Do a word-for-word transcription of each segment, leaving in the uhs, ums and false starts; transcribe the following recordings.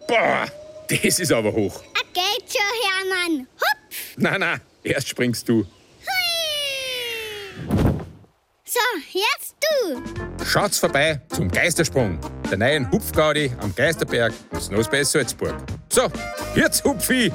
Boah, das ist aber hoch. Ah, geht schon, Hermann. Hupf. Na, na, erst springst du. Hui. So, jetzt du. Schaut's vorbei zum Geistersprung, der neuen Hupfgaudi am Geisterberg im Snowspace Salzburg. So, jetzt Hupfi!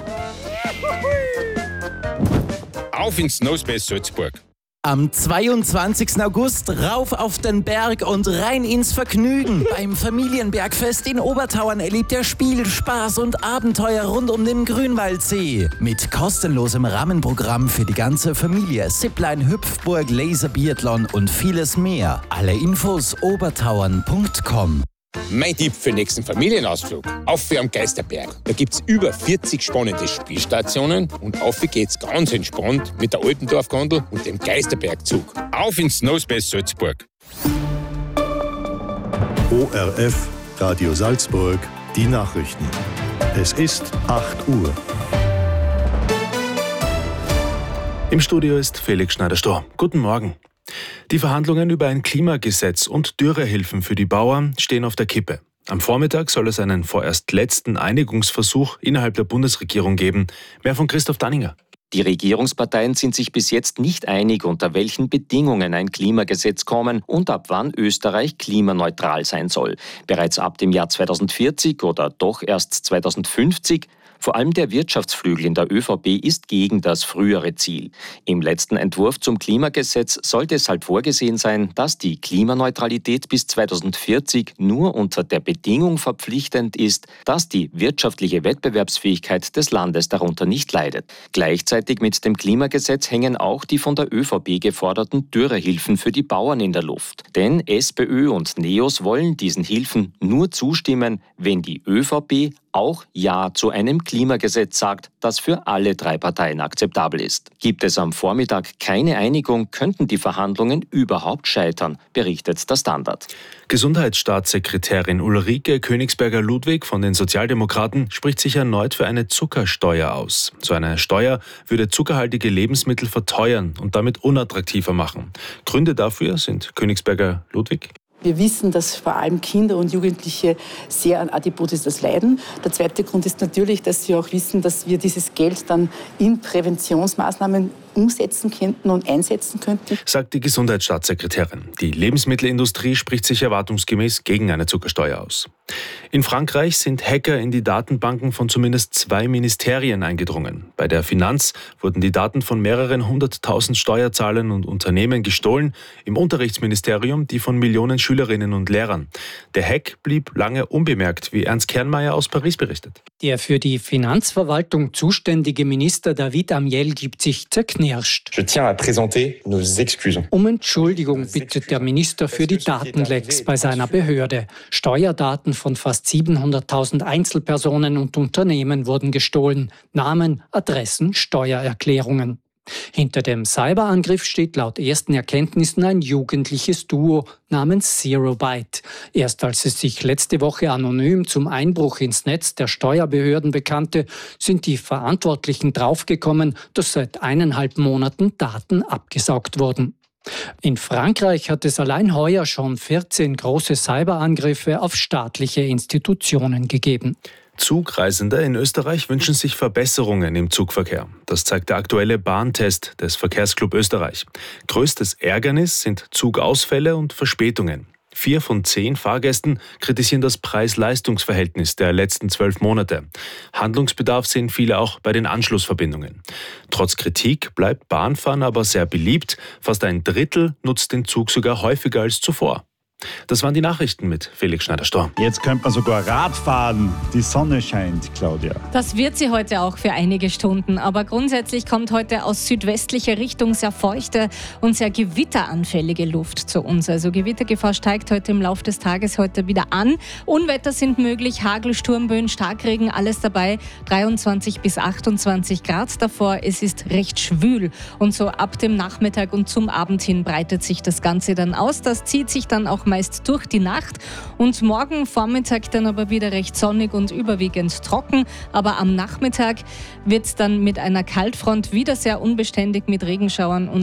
Auf ins Snowspace Salzburg. Am zweiundzwanzigsten August rauf auf den Berg und rein ins Vergnügen. Beim Familienbergfest in Obertauern erlebt ihr Spiel, Spaß und Abenteuer rund um den Grünwaldsee. Mit kostenlosem Rahmenprogramm für die ganze Familie, Zipline, Hüpfburg, Laserbiathlon und vieles mehr. Alle Infos obertauern punkt com. Mein Tipp für den nächsten Familienausflug. Auf am Geisterberg. Da gibt's über vierzig spannende Spielstationen und auf geht's ganz entspannt mit der Altendorf-Gondel und dem Geisterbergzug. Auf ins Snowspace Salzburg. O R F Radio Salzburg, die Nachrichten. Es ist acht Uhr. Im Studio ist Felix Schneider-Storr. Guten Morgen. Die Verhandlungen über ein Klimagesetz und Dürrehilfen für die Bauern stehen auf der Kippe. Am Vormittag soll es einen vorerst letzten Einigungsversuch innerhalb der Bundesregierung geben. Mehr von Christoph Danninger. Die Regierungsparteien sind sich bis jetzt nicht einig, unter welchen Bedingungen ein Klimagesetz kommen und ab wann Österreich klimaneutral sein soll. Bereits ab dem Jahr zweitausendvierzig oder doch erst zweitausendfünfzig? Vor allem der Wirtschaftsflügel in der ÖVP ist gegen das frühere Ziel. Im letzten Entwurf zum Klimagesetz soll deshalb vorgesehen sein, dass die Klimaneutralität bis zweitausendvierzig nur unter der Bedingung verpflichtend ist, dass die wirtschaftliche Wettbewerbsfähigkeit des Landes darunter nicht leidet. Gleichzeitig mit dem Klimagesetz hängen auch die von der ÖVP geforderten Dürrehilfen für die Bauern in der Luft. Denn SPÖ und NEOS wollen diesen Hilfen nur zustimmen, wenn die ÖVP auch Ja zu einem Klimagesetz sagt, das für alle drei Parteien akzeptabel ist. Gibt es am Vormittag keine Einigung, könnten die Verhandlungen überhaupt scheitern, berichtet der Standard. Gesundheitsstaatssekretärin Ulrike Königsberger-Ludwig von den Sozialdemokraten spricht sich erneut für eine Zuckersteuer aus. So eine Steuer würde zuckerhaltige Lebensmittel verteuern und damit unattraktiver machen. Gründe dafür sind Königsberger-Ludwig. Wir wissen, dass vor allem Kinder und Jugendliche sehr an Adipositas leiden. Der zweite Grund ist natürlich, dass wir auch wissen, dass wir dieses Geld dann in Präventionsmaßnahmen umsetzen könnten und einsetzen könnten, sagt die Gesundheitsstaatssekretärin. Die Lebensmittelindustrie spricht sich erwartungsgemäß gegen eine Zuckersteuer aus. In Frankreich sind Hacker in die Datenbanken von zumindest zwei Ministerien eingedrungen. Bei der Finanz wurden die Daten von mehreren hunderttausend Steuerzahlern und Unternehmen gestohlen, im Unterrichtsministerium die von Millionen Schülerinnen und Lehrern. Der Hack blieb lange unbemerkt, wie Ernst Kernmeier aus Paris berichtet. Der für die Finanzverwaltung zuständige Minister David Amiel gibt sich zerknirscht. Je tiens à présenter nos excuses. Um Entschuldigung bittet der Minister für die Datenlecks bei seiner Behörde. Steuerdaten von fast siebenhunderttausend Einzelpersonen und Unternehmen wurden gestohlen. Namen, Adressen, Steuererklärungen. Hinter dem Cyberangriff steht laut ersten Erkenntnissen ein jugendliches Duo namens Zero Byte. Erst als es sich letzte Woche anonym zum Einbruch ins Netz der Steuerbehörden bekannte, sind die Verantwortlichen draufgekommen, dass seit eineinhalb Monaten Daten abgesaugt wurden. In Frankreich hat es allein heuer schon vierzehn große Cyberangriffe auf staatliche Institutionen gegeben. Zugreisende in Österreich wünschen sich Verbesserungen im Zugverkehr. Das zeigt der aktuelle Bahntest des Verkehrsclub Österreich. Größtes Ärgernis sind Zugausfälle und Verspätungen. Vier von zehn Fahrgästen kritisieren das Preis-Leistungs-Verhältnis der letzten zwölf Monate. Handlungsbedarf sehen viele auch bei den Anschlussverbindungen. Trotz Kritik bleibt Bahnfahren aber sehr beliebt. Fast ein Drittel nutzt den Zug sogar häufiger als zuvor. Das waren die Nachrichten mit Felix Schneider-Storr. Jetzt könnte man sogar Rad fahren. Die Sonne scheint, Claudia. Das wird sie heute auch für einige Stunden. Aber grundsätzlich kommt heute aus südwestlicher Richtung sehr feuchte und sehr gewitteranfällige Luft zu uns. Also Gewittergefahr steigt heute im Laufe des Tages heute wieder an. Unwetter sind möglich, Hagel, Sturmböen, Starkregen, alles dabei. dreiundzwanzig bis achtundzwanzig Grad davor. Es ist recht schwül. Und so ab dem Nachmittag und zum Abend hin breitet sich das Ganze dann aus. Das zieht sich dann auch meist durch die Nacht und morgen Vormittag dann aber wieder recht sonnig und überwiegend trocken. Aber am Nachmittag wird es dann mit einer Kaltfront wieder sehr unbeständig mit Regenschauern und